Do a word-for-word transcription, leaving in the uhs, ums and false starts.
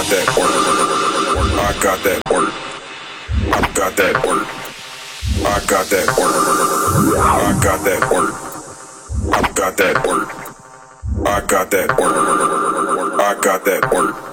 that work. I got that work. I got that work. I got that work. I got that work. I got that work. I got that work. I got that work.